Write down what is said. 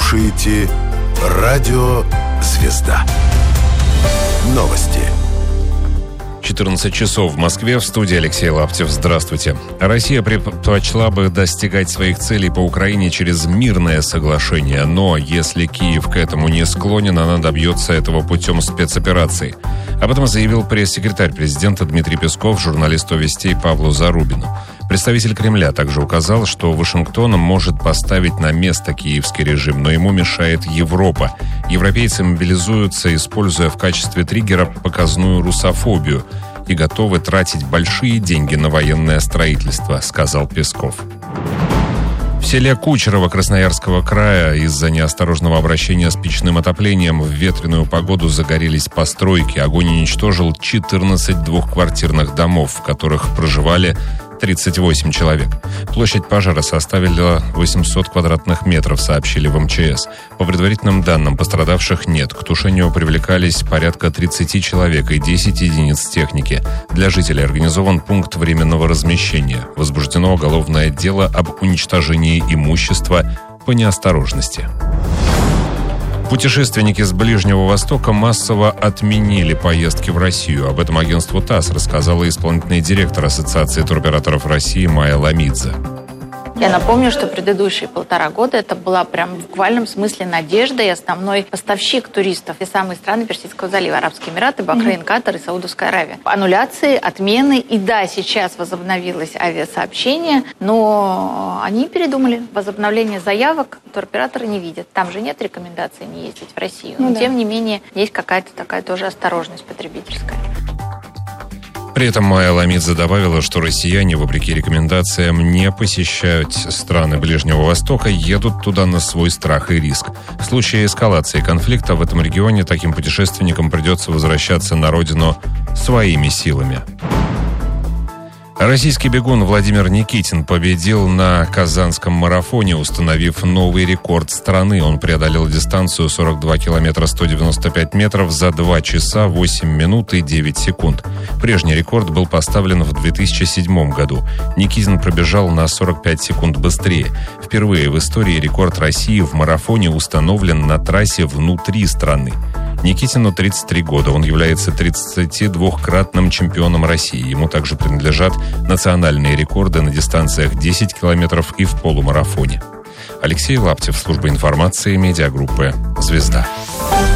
слушаете Радио «Звезда». Новости. 14 часов в Москве, в студии Алексей Лаптев. Здравствуйте. Россия предпочла бы достигать своих целей по Украине через мирное соглашение, но если Киев к этому не склонен, она добьется этого путем спецоперации. Об этом заявил пресс-секретарь президента Дмитрий Песков журналисту «Вестей» Павлу Зарубину. Представитель Кремля также указал, что Вашингтон может поставить на место киевский режим, но ему мешает Европа. Европейцы мобилизуются, используя в качестве триггера показную русофобию, и готовы тратить большие деньги на военное строительство, сказал Песков. В селе Кучерово Красноярского края из-за неосторожного обращения с печным отоплением в ветреную погоду загорелись постройки. Огонь уничтожил 14 двухквартирных домов, в которых проживали 38 человек. Площадь пожара составила 800 квадратных метров, сообщили в МЧС. По предварительным данным, пострадавших нет. К тушению привлекались порядка 30 человек и 10 единиц техники. Для жителей организован пункт временного размещения. Возбуждено уголовное дело об уничтожении имущества по неосторожности. Путешественники с Ближнего Востока массово отменили поездки в Россию. Об этом агентству ТАСС рассказала исполнительный директор Ассоциации туроператоров России Майя Ламидзе. Я напомню, что предыдущие 1,5 года это была прям в буквальном смысле надежда и основной поставщик туристов. И самые страны Персидского залива: Арабские Эмираты, Бахрейн, Катар и Саудовская Аравия. Аннуляции, отмены. И да, сейчас возобновилось авиасообщение, но они передумали. Возобновление заявок туроператоры не видят. Там же нет рекомендаций не ездить в Россию. Но тем не менее есть какая-то такая тоже осторожность потребительская. При этом Майя Ламидзе добавила, что россияне, вопреки рекомендациям не посещать страны Ближнего Востока, едут туда на свой страх и риск. В случае эскалации конфликта в этом регионе таким путешественникам придется возвращаться на родину своими силами. Российский бегун Владимир Никитин победил на Казанском марафоне, установив новый рекорд страны. Он преодолел дистанцию 42 километра 195 метров за 2 часа 8 минут и 9 секунд. Прежний рекорд был поставлен в 2007 году. Никитин пробежал на 45 секунд быстрее. Впервые в истории рекорд России в марафоне установлен на трассе внутри страны. Никитину 33 года. Он является 32-кратным чемпионом России. Ему также принадлежат национальные рекорды на дистанциях 10 километров и в полумарафоне. Алексей Лаптев, служба информации, медиагруппы «Звезда».